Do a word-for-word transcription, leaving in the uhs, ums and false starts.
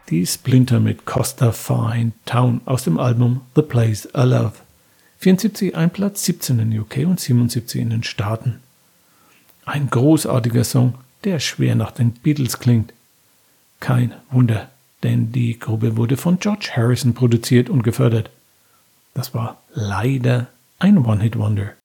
Die Splinter mit Costa Fine Town aus dem Album The Place I Love. vierundsiebzig ein Platz, siebzehn in U K und siebenundsiebzig in den Staaten. Ein großartiger Song, der schwer nach den Beatles klingt. Kein Wunder, denn die Gruppe wurde von George Harrison produziert und gefördert. Das war leider ein One-Hit-Wonder.